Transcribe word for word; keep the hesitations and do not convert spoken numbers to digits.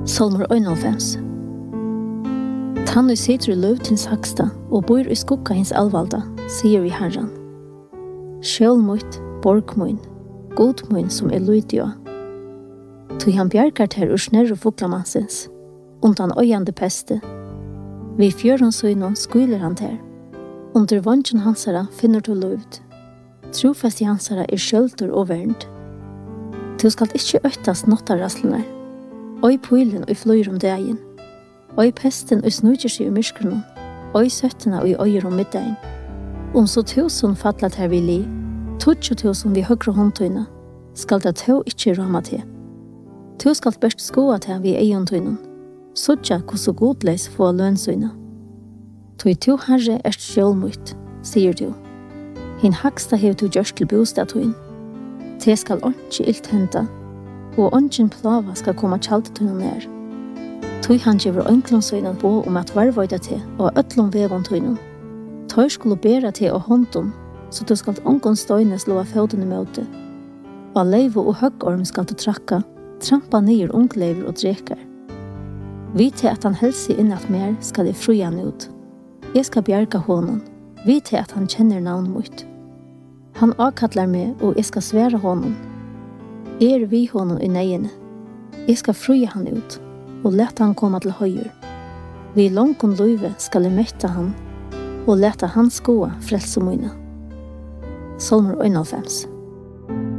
Salmur einhálvfems. Tannu sitter i løv til saksta og bor i skugga hins alvalda, sier vi herran. Sjøl mutt, borg mun, god mun som er lydia. Tui han bjargar ter ur snerru fuglamansins, undan øyande peste. Vi fjörun søynon skuiler han ter. Under vondjen hansara finner du løvd. Trofast i hansara er skjøltur og vernd. Du skal ikkje øttast nottarraslenar. Oi puilen og fløyr om dagen. Oi pesten og snudger seg i myskrunnen. Oi søttena og i øyer om middagen. Om så tusen fatlat her vi li, tutsi tusen vi høyre håndtøyna, skal det tå ikkje rama til. Tu skal best skoa til vi eientøynen, sutja hvordan godleis få lønsøyna. Tui tu herre erst sjølmøyt, sier du. Hin haksta hev tu gjørst til bostatøyn. Te skal ordentlig ilt henta, og ongen plava skal komme kjaltetøyna nær. Tui han gjør ønklonsøyna på om at varvøyda til og øtlom vevontøyna. Tøy skulle bera til og håndom, så du skal ongon støyne slå av fødene møte. Og leivo og høggorm skal du trakka, trampa nyer ungleiver og drekar. Vi til at han helsi innat mer skal jeg fruja han ut. Jeg skal bjerga honom, vi til at han kjenner navn mot. Han avkallar meg, og jeg skal svære honom. Er vi honom i neiene. Jeg skal fruja han ut, og leta han komma til høyre. Vi långon løyve skal jeg møtta han, og leta han skoa frelse mine. Salmur einhálvfems.